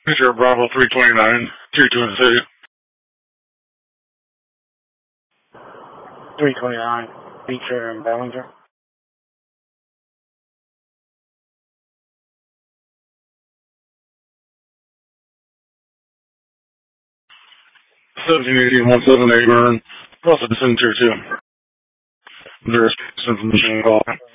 Picture Bravo 329, 322. 329, feature in Bellinger. 1780-178 burn. Also the signature too. There's information call.